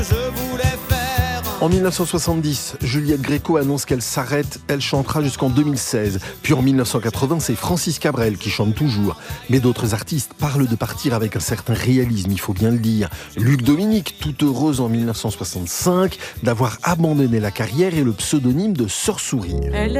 En 1970, Juliette Gréco annonce qu'elle s'arrête, elle chantera jusqu'en 2016. Puis en 1980, c'est Francis Cabrel qui chante toujours. Mais d'autres artistes parlent de partir avec un certain réalisme, il faut bien le dire. Luc Dominique, toute heureuse en 1965 d'avoir abandonné la carrière et le pseudonyme de Sœur Sourire.